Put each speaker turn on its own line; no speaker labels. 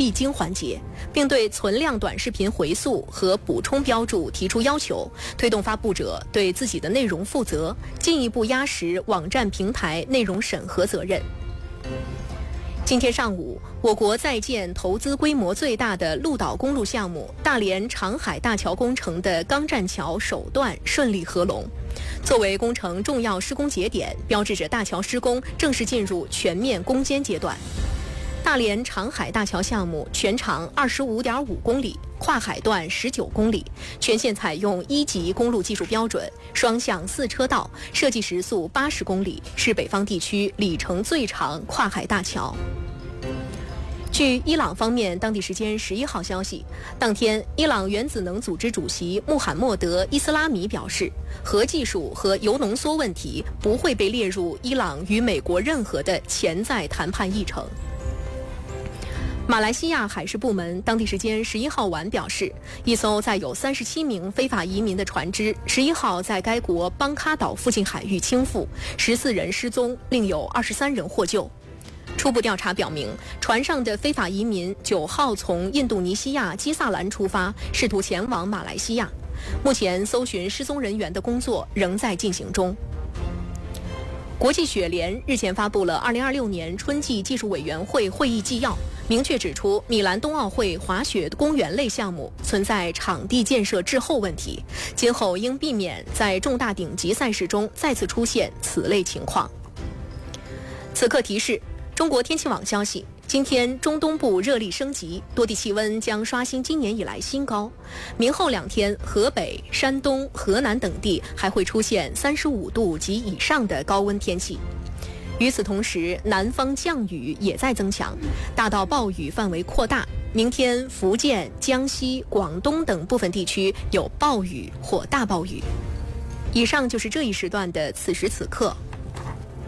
必经环节，并对存量短视频回溯和补充标注提出要求，推动发布者对自己的内容负责，进一步压实网站平台内容审核责任。今天上午，我国在建投资规模最大的陆岛公路项目大连长海大桥工程的钢栈桥首段顺利合龙。作为工程重要施工节点，标志着大桥施工正式进入全面攻坚阶段。大连长海大桥项目全长25.5公里，跨海段19公里，全线采用1级公路技术标准，双向4车道，设计时速80公里，是北方地区里程最长跨海大桥。据伊朗方面当地时间11号消息，当天伊朗原子能组织主席穆罕默德·伊斯拉米表示，核技术和铀浓缩问题不会被列入伊朗与美国任何的潜在谈判议程。马来西亚海事部门当地时间11号晚表示，一艘载有37名非法移民的船只11号在该国邦卡岛附近海域倾覆，14人失踪，另有23人获救。初步调查表明，船上的非法移民9号从印度尼西亚基萨兰出发，试图前往马来西亚。目前搜寻失踪人员的工作仍在进行中。国际雪联日前发布了2026年春季技术委员会会议纪要，明确指出米兰冬奥会滑雪公园类项目存在场地建设滞后问题，今后应避免在重大顶级赛事中再次出现此类情况。此刻提示：中国天气网消息，今天中东部热力升级，多地气温将刷新今年以来新高。明后2天，河北、山东、河南等地还会出现35度及以上的高温天气。与此同时，南方降雨也在增强，大到暴雨范围扩大。明天，福建、江西、广东等部分地区有暴雨或大暴雨。以上就是这一时段的此时此刻。